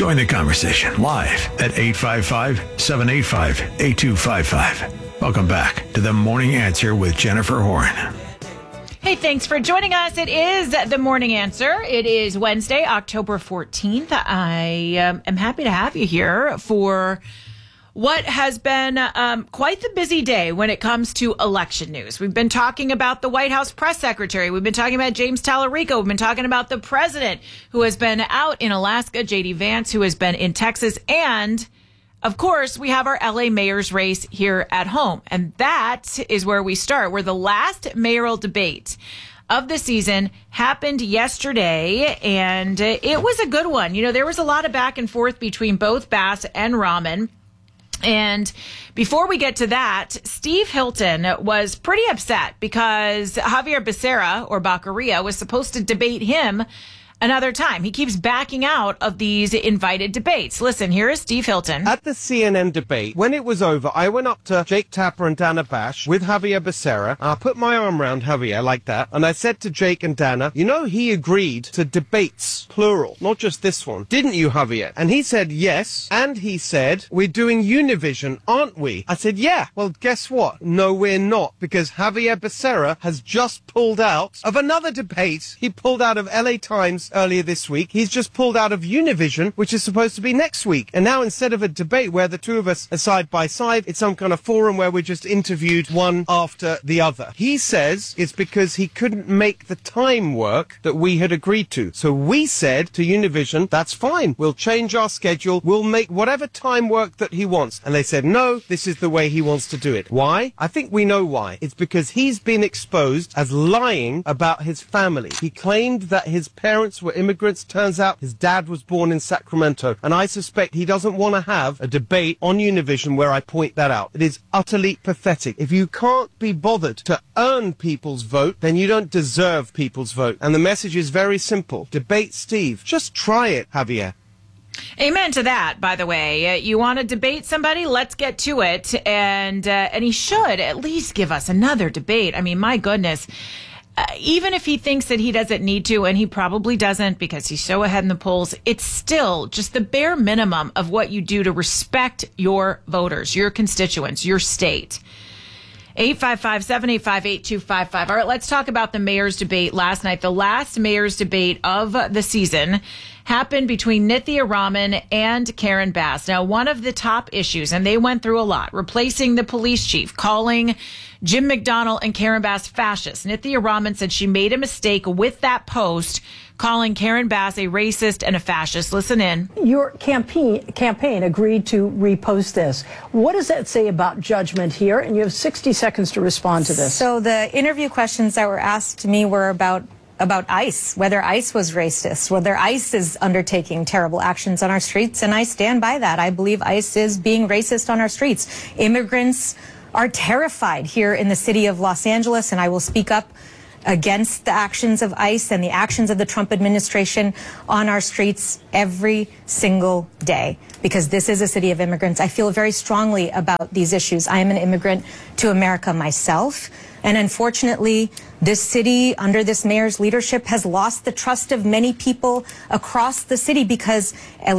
Join the conversation live at 855-785-8255. Welcome back to The Morning Answer with Jennifer Horn. Hey, thanks for joining us. It is The Morning Answer. It is Wednesday, October 14th. I am happy to have you here for what has been quite the busy day when it comes to election news. We've been talking about the White House press secretary. We've been talking about James Tallarico. We've been talking about the president who has been out in Alaska, J.D. Vance, who has been in Texas. And, of course, we have our L.A. mayor's race here at home. And that is where we start, where the last mayoral debate of the season happened yesterday, and it was a good one. You know, there was a lot of back and forth between both Bass and Rahman. And before we get to that, Steve Hilton was pretty upset because Javier Becerra, or Baccaria, was supposed to debate him another time. He keeps backing out of these invited debates. Listen, here is Steve Hilton. At the CNN debate, when it was over, I went up to Jake Tapper and Dana Bash with Javier Becerra. I put my arm around Javier like that, and I said to Jake and Dana, you know, he agreed to debates, plural, not just this one. Didn't you, Javier? And he said yes, and he said, we're doing Univision, aren't we? I said, yeah. Well, guess what? No, we're not, because Javier Becerra has just pulled out of another debate. He pulled out of LA Times earlier this week. He's just pulled out of Univision, which is supposed to be next week. And now instead of a debate where the two of us are side by side, it's some kind of forum where we're just interviewed one after the other. He says it's because he couldn't make the time work that we had agreed to. So we said to Univision, that's fine. We'll change our schedule. We'll make whatever time work that he wants. And they said, no, this is the way he wants to do it. Why? I think we know why. It's because he's been exposed as lying about his family. He claimed that his parents were immigrants. Turns out his dad was born in Sacramento, and I suspect he doesn't want to have a debate on Univision where I point that out. It is utterly pathetic. If you can't be bothered to earn people's vote, then you don't deserve people's vote. And the message is very simple. Debate Steve. Just try it, Javier. Amen to that, by the way. You want to debate somebody? Let's get to it. And he should at least give us another debate. I mean, my goodness. Even if he thinks that he doesn't need to, and he probably doesn't because he's so ahead in the polls, it's still just the bare minimum of what you do to respect your voters, your constituents, your state. 855-785-8255. All right, let's talk about the mayor's debate last night. The last mayor's debate of the season happened between Nithya Rahman and Karen Bass. Now, one of the top issues, and they went through a lot, replacing the police chief, calling Jim McDonnell and Karen Bass fascists. Nithya Rahman said she made a mistake with that post, calling Karen Bass a racist and a fascist. Listen in. Your campaign agreed to repost this. What does that say about judgment here? And you have 60 seconds to respond to this. So the interview questions that were asked to me were about ICE, whether ICE was racist, whether ICE is undertaking terrible actions on our streets, and I stand by that. I believe ICE is being racist on our streets. Immigrants are terrified here in the city of Los Angeles, and I will speak up against the actions of ICE and the actions of the Trump administration on our streets every single day, because this is a city of immigrants. I feel very strongly about these issues. I am an immigrant to America myself, and unfortunately, this city, under this mayor's leadership, has lost the trust of many people across the city because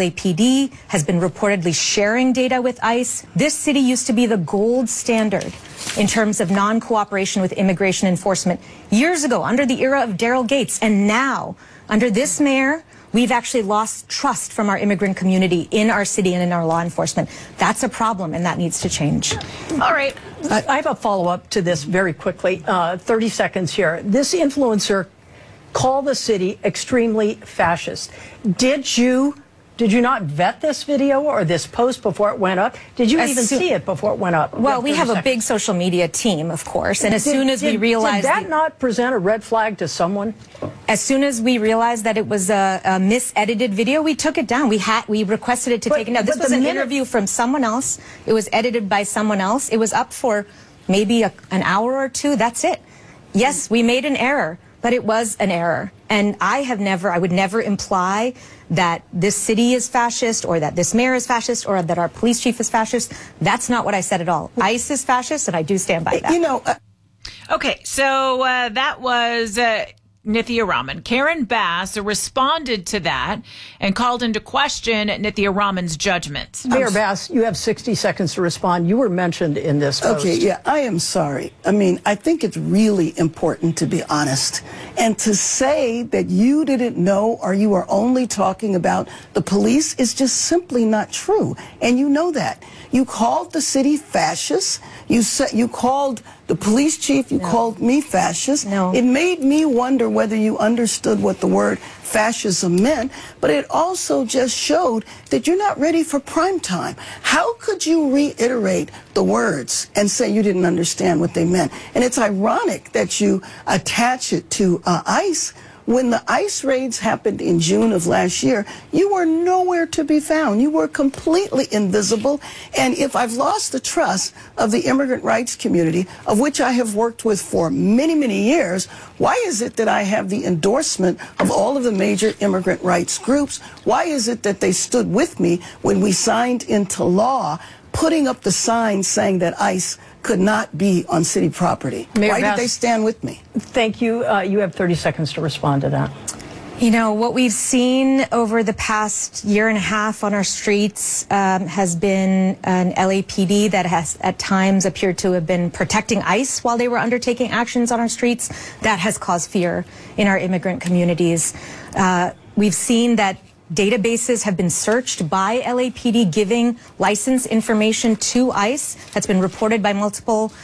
LAPD has been reportedly sharing data with ICE. This city used to be the gold standard in terms of non-cooperation with immigration enforcement years ago, under the era of Daryl Gates. And now, under this mayor, we've actually lost trust from our immigrant community in our city and in our law enforcement. That's a problem, and that needs to change. All right. I have a follow-up to this very quickly. 30 seconds here. This influencer called the city extremely fascist. Did you not vet this video or this post before it went up? Did you even see it before it went up? Well, we have a big social media team, of course, and as soon as we realized... Did that not present a red flag to someone? As soon as we realized that it was a misedited video, we took it down. We requested it to take it down. This was an interview from someone else. It was edited by someone else. It was up for maybe an hour or two. That's it. Yes, we made an error, but it was an error. And I would never imply that this city is fascist or that this mayor is fascist or that our police chief is fascist. That's not what I said at all. ICE is fascist, and I do stand by that. Okay, so that was Nithya Raman. Karen Bass responded to that and called into question Nithya Raman's judgment. Mayor Bass, you have 60 seconds to respond. You were mentioned in this post. Okay, yeah, I am sorry. I mean, I think it's really important to be honest. And to say that you didn't know or you are only talking about the police is just simply not true. And you know that. You called the city fascist. You called the police chief. You called me fascist. No. It made me wonder whether you understood what the word fascism meant, but it also just showed that you're not ready for prime time. How could you reiterate the words and say you didn't understand what they meant? And it's ironic that you attach it to ICE. When the ICE raids happened in June of last year, you were nowhere to be found. You were completely invisible. And if I've lost the trust of the immigrant rights community, of which I have worked with for many, many years, why is it that I have the endorsement of all of the major immigrant rights groups? Why is it that they stood with me when we signed into law putting up the sign saying that ICE could not be on city property? Mayor Why Bass, did they stand with me? Thank you. You have 30 seconds to respond to that. You know, what we've seen over the past year and a half on our streets has been an LAPD that has at times appeared to have been protecting ICE while they were undertaking actions on our streets. That has caused fear in our immigrant communities. We've seen that databases have been searched by LAPD giving license information to ICE. That's been reported by multiple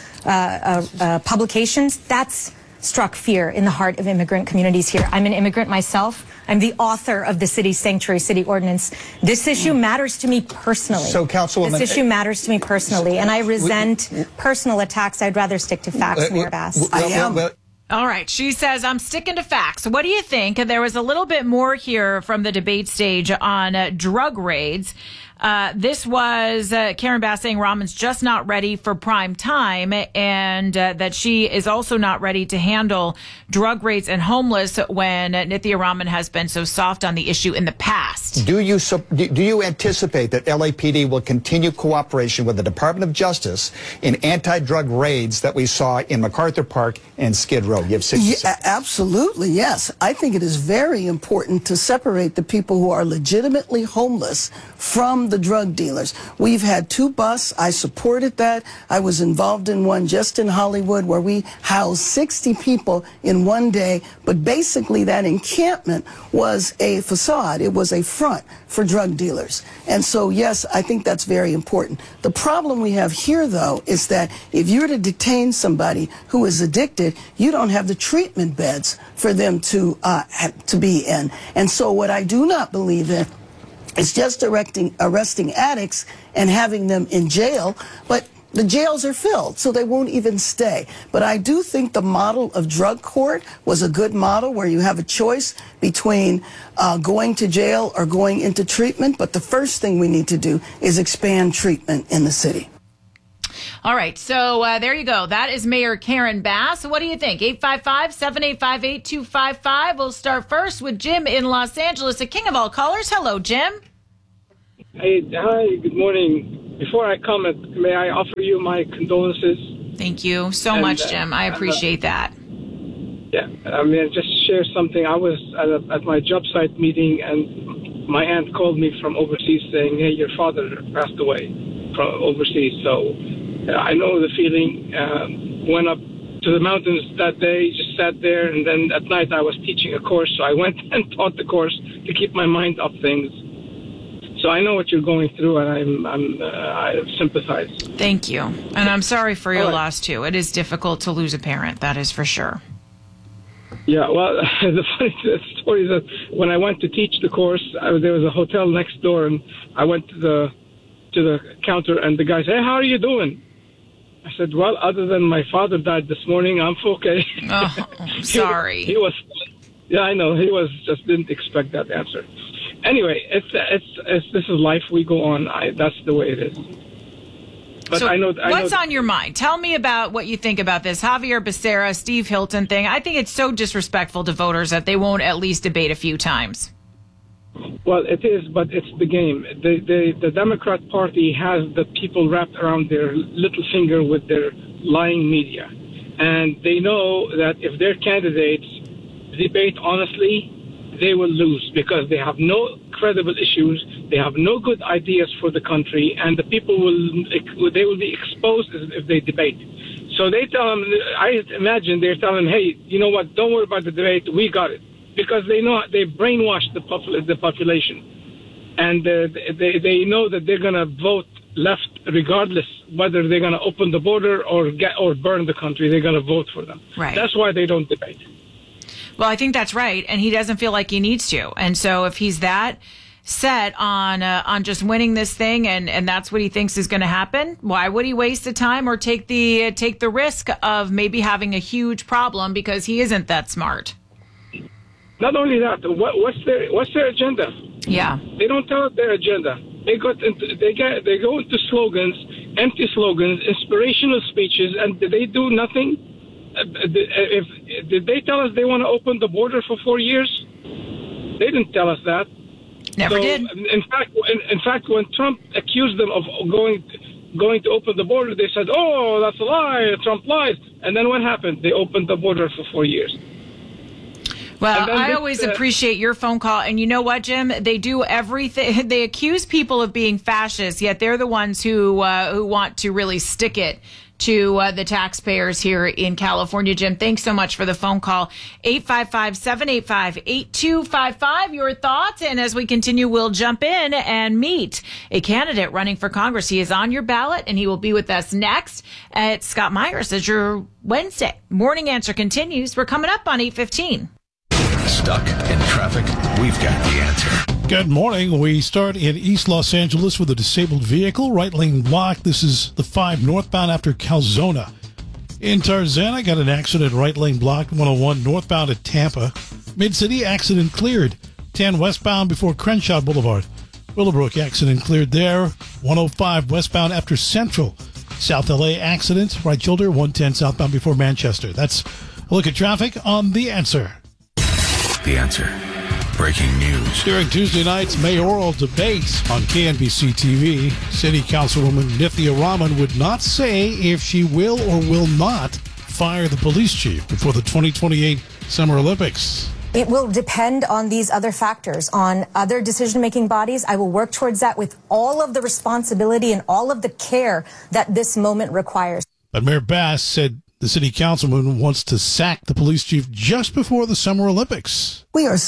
publications. That's struck fear in the heart of immigrant communities here. I'm an immigrant myself. I'm the author of the City Sanctuary City Ordinance. This issue matters to me personally. So, Councilwoman, this issue matters to me personally, and I resent personal attacks. I'd rather stick to facts, Mayor Bass. All right. She says, I'm sticking to facts. What do you think? There was a little bit more here from the debate stage on drug raids. This was Karen Bass saying Raman's just not ready for prime time, and that she is also not ready to handle drug raids and homeless when Nithya Raman has been so soft on the issue in the past. Do you anticipate that LAPD will continue cooperation with the Department of Justice in anti-drug raids that we saw in MacArthur Park and Skid Row? You have 60 seconds. Absolutely, yes. I think it is very important to separate the people who are legitimately homeless from the drug dealers. We've had 2 busts. I supported that. I was involved in one just in Hollywood where we housed 60 people in one day. But basically that encampment was a facade. It was a front for drug dealers. And so, yes, I think that's very important. The problem we have here, though, is that if you're to detain somebody who is addicted, you don't have the treatment beds for them to be in. And so what I do not believe in is just arresting addicts and having them in jail, but the jails are filled, so they won't even stay. But I do think the model of drug court was a good model where you have a choice between going to jail or going into treatment. But the first thing we need to do is expand treatment in the city. All right. So there you go. That is Mayor Karen Bass. What do you think? 855-785-8255. We'll start first with Jim in Los Angeles, the king of all callers. Hello, Jim. Hey, hi, good morning. Before I comment, may I offer you my condolences? Thank you so much, Jim. I appreciate that. Yeah, I mean, just share something. I was at my job site meeting, and my aunt called me from overseas saying, hey, your father passed away from overseas. So I know the feeling. Went up to the mountains that day, just sat there, and then at night I was teaching a course, so I went and taught the course to keep my mind off things. So I know what you're going through, and I sympathize. Thank you. And I'm sorry for your loss, too. It is difficult to lose a parent, that is for sure. Yeah, well, the funny story is that when I went to teach the course, there was a hotel next door, and I went to the counter, and the guy said, hey, how are you doing? I said, well, other than my father died this morning, I'm okay. Oh, I'm sorry. He was, yeah, I know. He was just didn't expect that answer. Anyway, it's this is life. We go on. That's the way it is. But so I know what's on your mind? Tell me about what you think about this Javier Becerra, Steve Hilton thing. I think it's so disrespectful to voters that they won't at least debate a few times. Well, it is, but it's the game. The Democrat Party has the people wrapped around their little finger with their lying media. And they know that if their candidates debate honestly, they will lose because they have no credible issues, they have no good ideas for the country, and the people will be exposed if they debate. So they tell them, I imagine they're telling them, hey, you know what, don't worry about the debate, we got it. Because they know they brainwashed the population. And they know that they're going to vote left regardless whether they're going to open the border or burn the country. They're going to vote for them. Right. That's why they don't debate. Well, I think that's right, and he doesn't feel like he needs to. And so if he's that set on just winning this thing and that's what he thinks is going to happen, why would he waste the time or take the risk of maybe having a huge problem because he isn't that smart? Not only that, what's their agenda? Yeah. They don't tell us their agenda. They go into slogans, empty slogans, inspirational speeches, and they do nothing. Did they tell us they want to open the border for 4 years? They didn't tell us that. Never did. In fact, when Trump accused them of going to open the border, they said, "Oh, that's a lie. Trump lies." And then what happened? They opened the border for 4 years. Well, I always appreciate your phone call. And you know what, Jim? They do everything. They accuse people of being fascist, yet they're the ones who want to really stick it to the taxpayers here in California. Jim, thanks so much for the phone call. 855-785-8255. Your thoughts. And as we continue, we'll jump in and meet a candidate running for Congress. He is on your ballot, and he will be with us next. It's Scott Myers as your Wednesday Morning Answer continues. We're coming up on 8:15. Stuck in traffic? We've got the answer. Good morning. We start in East Los Angeles with a disabled vehicle, right lane blocked. This is the 5 northbound after Calzona. In Tarzana, got an accident, right lane blocked, 101 northbound at Tampa. Mid-City, accident cleared. 10 westbound before Crenshaw Boulevard. Willowbrook, accident cleared there. 105 westbound after Central. South LA, accident, right shoulder, 110 southbound before Manchester. That's a look at traffic on The Answer. The Answer. Breaking news. During Tuesday night's mayoral debate on KNBC TV, City Councilwoman Nithya Raman would not say if she will or will not fire the police chief before the 2028 Summer Olympics. It will depend on these other factors, on other decision-making bodies. I will work towards that with all of the responsibility and all of the care that this moment requires. But Mayor Bass said the city councilman wants to sack the police chief just before the Summer Olympics. We are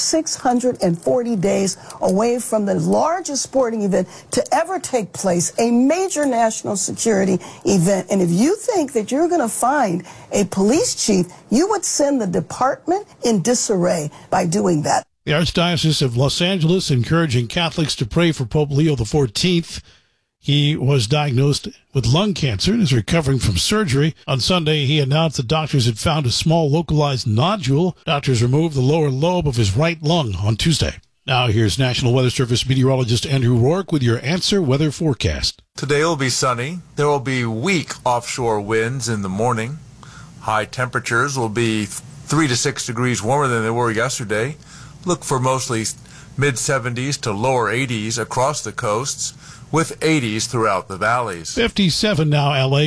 640 days away from the largest sporting event to ever take place, a major national security event. And if you think that you're going to find a police chief, you would send the department in disarray by doing that. The Archdiocese of Los Angeles encouraging Catholics to pray for Pope Leo XIV. He was diagnosed with lung cancer and is recovering from surgery. On Sunday, he announced that doctors had found a small localized nodule. Doctors removed the lower lobe of his right lung on Tuesday. Now here's National Weather Service meteorologist Andrew Rourke with your Answer weather forecast. Today will be sunny. There will be weak offshore winds in the morning. High temperatures will be 3 to 6 degrees warmer than they were yesterday. Look for mostly mid-70s to lower 80s across the coasts, with 80s throughout the valleys. 57 now, L.A.